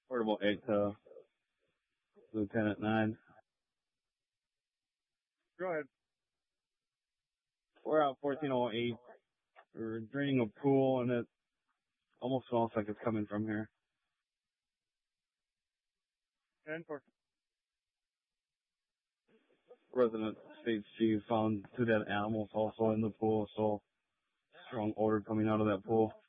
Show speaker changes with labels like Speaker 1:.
Speaker 1: Portable 8 to Lieutenant 9.
Speaker 2: Go ahead.
Speaker 1: We're out 1408. We're draining a pool, and it almost smells like it's coming from here.
Speaker 2: 10-4.
Speaker 1: Resident states she found 2 dead animals also in the pool, so strong odor coming out of that pool.